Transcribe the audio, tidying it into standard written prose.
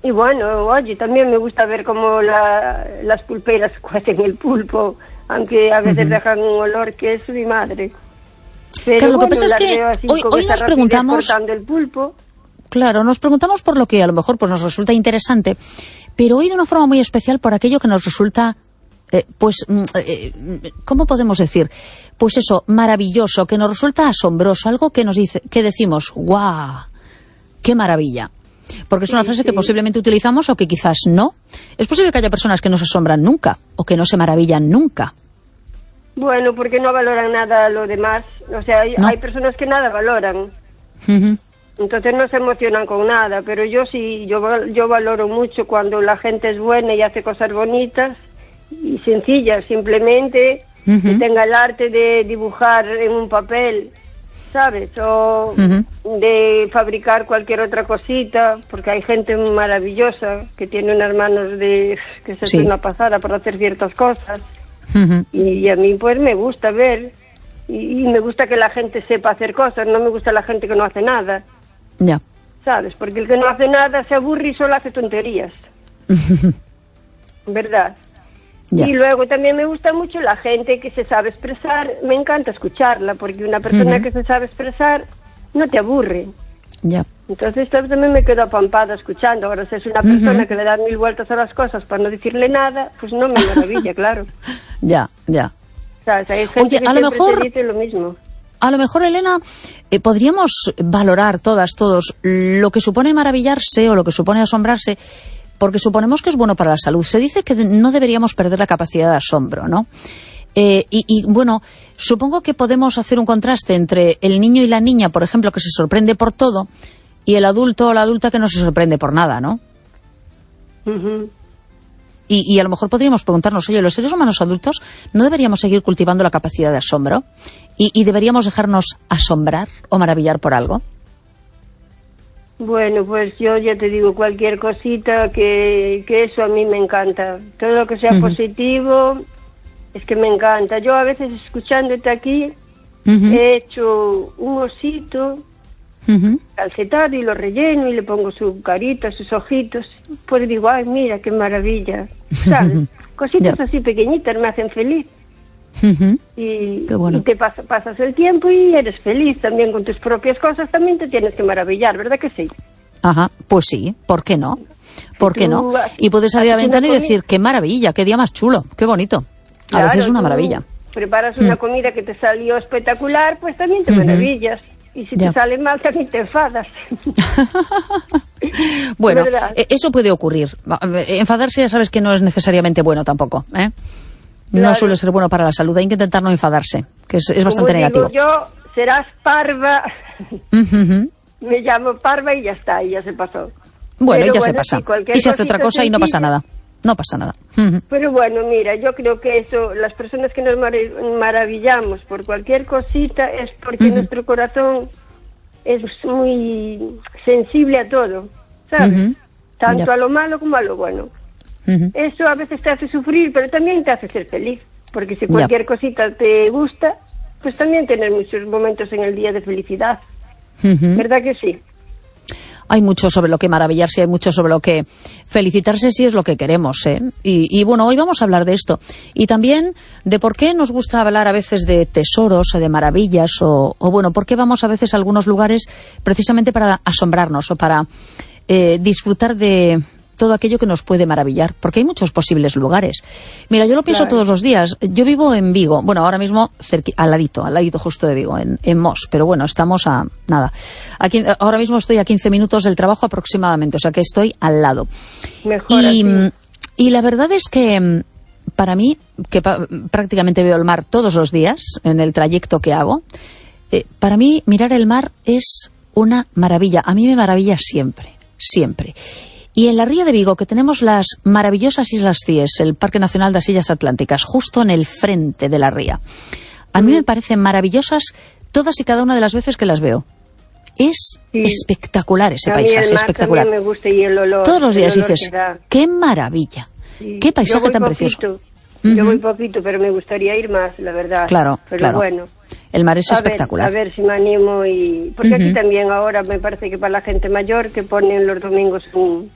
Y bueno, oye, también me gusta ver cómo las pulperas cuecen el pulpo, aunque a veces dejan un olor que es mi madre. Pero claro, lo que bueno, pasa es que hoy nos preguntamos... el pulpo. Claro, nos preguntamos por lo que a lo mejor pues nos resulta interesante, pero hoy de una forma muy especial por aquello que nos resulta, ¿cómo podemos decir? Pues eso, maravilloso, que nos resulta asombroso, algo que nos dice, que decimos, ¡guau! ¡Qué maravilla! Porque es una frase que posiblemente utilizamos o que quizás no. Es posible que haya personas que no se asombran nunca o que no se maravillan nunca. Bueno, porque no valoran nada lo demás. O sea, hay personas que nada valoran. Entonces no se emocionan con nada. Pero yo sí, yo valoro mucho cuando la gente es buena y hace cosas bonitas y sencillas. Simplemente que tenga el arte de dibujar en un papel, ¿sabes? O de fabricar cualquier otra cosita, porque hay gente maravillosa que tiene unas manos que se es una pasada para hacer ciertas cosas. Y a mí pues me gusta ver y me gusta que la gente sepa hacer cosas, no me gusta la gente que no hace nada. Ya. ¿Sabes? Porque el que no hace nada se aburre y solo hace tonterías. ¿Verdad? Ya. Y luego también me gusta mucho la gente que se sabe expresar, me encanta escucharla, porque una persona que se sabe expresar no te aburre. Ya. Entonces también me quedo apampada escuchando. Ahora, si es una persona que le da 1000 vueltas a las cosas para no decirle nada, pues no me maravilla, claro. Ya. ¿Sabes? Hay gente que siempre te dice lo mismo. A lo mejor, Elena, podríamos valorar todos lo que supone maravillarse o lo que supone asombrarse, porque suponemos que es bueno para la salud. Se dice que no deberíamos perder la capacidad de asombro, ¿no? Y bueno, supongo que podemos hacer un contraste entre el niño y la niña, por ejemplo, que se sorprende por todo, y el adulto o la adulta que no se sorprende por nada, ¿no? Y a lo mejor podríamos preguntarnos, oye, los seres humanos adultos no deberíamos seguir cultivando la capacidad de asombro y deberíamos dejarnos asombrar o maravillar por algo. Bueno, pues yo ya te digo, cualquier cosita que eso a mí me encanta. Todo lo que sea positivo es que me encanta. Yo a veces escuchándote aquí he hecho un osito calcetado y lo relleno y le pongo su carita, sus ojitos. Pues digo, ay, mira, qué maravilla. ¿Sabes? Cositas así pequeñitas me hacen feliz. Y, qué bueno. Y te pasas el tiempo y eres feliz también con tus propias cosas. También te tienes que maravillar, ¿verdad que sí? Ajá, pues sí, ¿por qué no? ¿Por qué no? Y puedes salir a la ventana y decir, qué maravilla, qué día más chulo, qué bonito. A veces es una maravilla. Preparas una comida que te salió espectacular, pues también te maravillas. Y si te sale mal, también te enfadas. Bueno, eso puede ocurrir. Enfadarse ya sabes que no es necesariamente bueno tampoco, ¿eh? No suele ser bueno para la salud. Hay que intentar no enfadarse, que es bastante negativo. Yo, serás parva. Me llamo parva y ya está, y ya se pasó. Bueno, y ya se pasa. Y se hace otra cosa y no pasa nada. No pasa nada. Pero bueno, mira, yo creo que eso, las personas que nos maravillamos por cualquier cosita es porque nuestro corazón es muy sensible a todo, ¿sabes? Tanto a lo malo como a lo bueno. Eso a veces te hace sufrir, pero también te hace ser feliz, porque si cualquier cosita te gusta, pues también tener muchos momentos en el día de felicidad. ¿Verdad que sí? Hay mucho sobre lo que maravillarse, hay mucho sobre lo que felicitarse si es lo que queremos, ¿eh? Y bueno, hoy vamos a hablar de esto. Y también de por qué nos gusta hablar a veces de tesoros o de maravillas o bueno, por qué vamos a veces a algunos lugares precisamente para asombrarnos o para disfrutar de todo aquello que nos puede maravillar, porque hay muchos posibles lugares. Mira, yo lo pienso todos los días. Yo vivo en Vigo, bueno, ahora mismo al ladito justo de Vigo, en Mos, pero bueno, estamos a nada. Aquí, ahora mismo estoy a 15 minutos del trabajo aproximadamente, o sea que estoy al lado. Mejor y la verdad es que para mí, que prácticamente veo el mar todos los días en el trayecto que hago, para mí mirar el mar es una maravilla. A mí me maravilla siempre. Y en la ría de Vigo, que tenemos las maravillosas Islas Cíes, el Parque Nacional de las Illas Atlánticas, justo en el frente de la ría, a mí me parecen maravillosas todas y cada una de las veces que las veo. Es espectacular ese paisaje, espectacular. Me gusta, y el olor, todos los días dices, qué maravilla, qué paisaje tan precioso. Yo voy poquito, pero me gustaría ir más, la verdad. Claro. Bueno. El mar es espectacular. A ver si me animo porque aquí también ahora me parece que para la gente mayor que ponen los domingos